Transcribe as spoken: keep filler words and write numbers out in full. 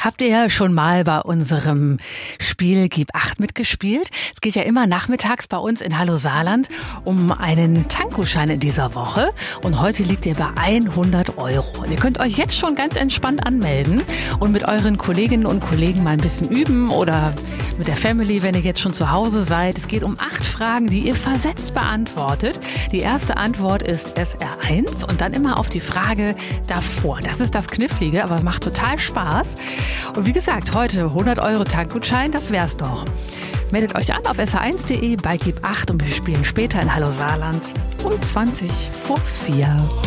Habt ihr ja schon mal bei unserem Spiel Gib acht mitgespielt? Es geht ja immer nachmittags bei uns in Hallo Saarland um einen Tankgutschein in dieser Woche. Und heute liegt ihr bei hundert Euro. Und ihr könnt euch jetzt schon ganz entspannt anmelden und mit euren Kolleginnen und Kollegen mal ein bisschen üben oder mit der Family, wenn ihr jetzt schon zu Hause seid. Es geht um acht Fragen, die ihr versetzt beantwortet. Die erste Antwort ist S R eins und dann immer auf die Frage davor. Das ist das Knifflige, aber macht total Spaß. Und wie gesagt, heute hundert Euro Tankgutschein, das wär's doch. Meldet euch an auf S R eins punkt de bei Gib acht und wir spielen später in Hallo Saarland um zwanzig vor vier.